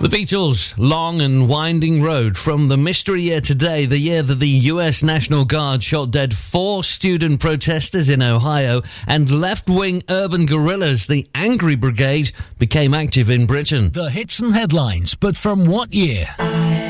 The Beatles' long and winding road from the mystery year today, the year that the US National Guard shot dead 4 student protesters in Ohio, and left-wing urban guerrillas, the Angry Brigade, became active in Britain. The hits and headlines, but from what year?